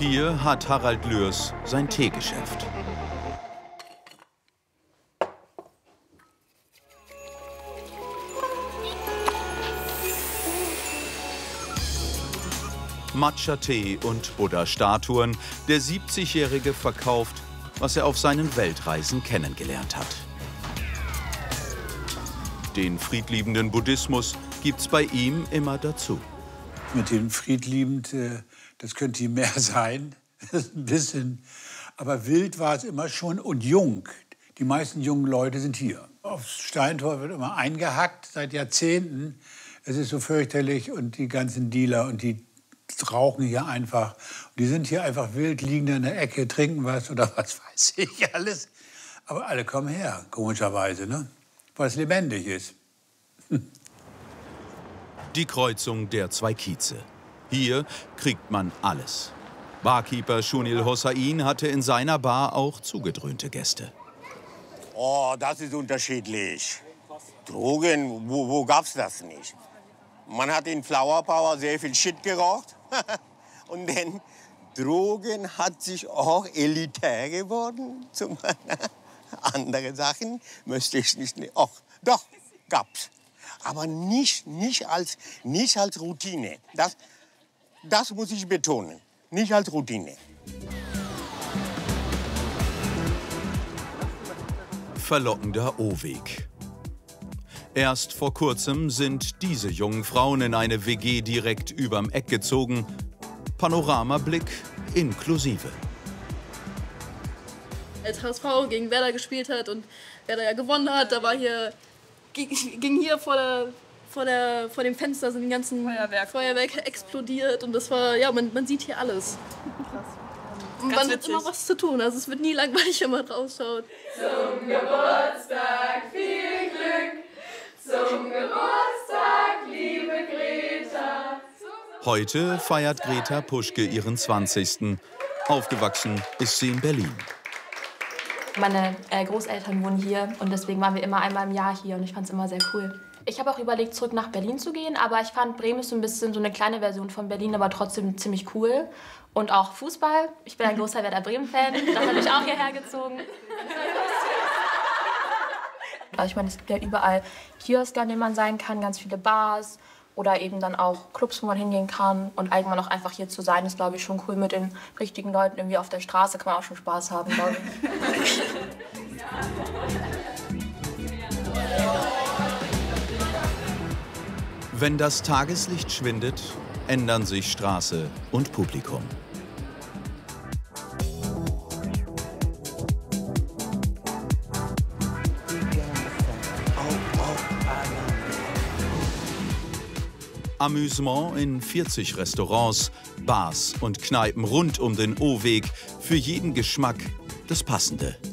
Hier hat Harald Lührs sein Teegeschäft. Matcha-Tee und Buddha-Statuen. Der 70-Jährige verkauft, was er auf seinen Weltreisen kennengelernt hat. Den friedliebenden Buddhismus gibt's bei ihm immer dazu. Mit dem friedliebend, das könnte mehr sein, ein bisschen. Aber wild war es immer schon und jung. Die meisten jungen Leute sind hier. Aufs Steintor wird immer eingehackt seit Jahrzehnten. Es ist so fürchterlich und die ganzen Dealer und die rauchen hier einfach. Und die sind hier einfach wild, liegen da in der Ecke, trinken was oder was weiß ich alles. Aber alle kommen her, komischerweise, ne? Weil es lebendig ist. Die Kreuzung der zwei Kieze. Hier kriegt man alles. Barkeeper Shunil Hossain hatte in seiner Bar auch zugedröhnte Gäste. Oh, das ist unterschiedlich. Drogen, wo gab's das nicht? Man hat in Flower Power sehr viel Shit geraucht. Und dann Drogen hat sich auch elitär geworden. Andere Sachen möchte ich nicht. Och, doch, gab's. Aber nicht als Routine. Das muss ich betonen. Nicht als Routine. Verlockender O-Weg. Erst vor kurzem sind diese jungen Frauen in eine WG direkt überm Eck gezogen. Panoramablick inklusive. Als HSV gegen Werder gespielt hat und Werder ja gewonnen hat, da war hier, ging hier vor dem Fenster sind die ganzen Feuerwerke explodiert und das war, ja, man sieht hier alles. Und man hat immer was zu tun, also es wird nie langweilig, wenn man rausschaut. Zum Geburtstag viel Glück, zum Geburtstag, liebe Greta. Heute feiert Greta Puschke ihren 20. Aufgewachsen ist sie in Berlin. Meine Großeltern wohnen hier und deswegen waren wir immer einmal im Jahr hier und ich fand es immer sehr cool. Ich habe auch überlegt, zurück nach Berlin zu gehen, aber ich fand Bremen ist so ein bisschen so eine kleine Version von Berlin, aber trotzdem ziemlich cool. Und auch Fußball. Ich bin ein großer Werder Bremen-Fan, das habe ich auch hierher gezogen. Also ich meine, es gibt ja überall Kioske, an denen man sein kann, ganz viele Bars oder eben dann auch Clubs, wo man hingehen kann. Und allgemein auch einfach hier zu sein, ist, glaube ich, schon cool mit den richtigen Leuten. Irgendwie auf der Straße kann man auch schon Spaß haben, glaube ich. Wenn das Tageslicht schwindet, ändern sich Straße und Publikum. Amüsement in 40 Restaurants, Bars und Kneipen rund um den O-Weg. Für jeden Geschmack das Passende.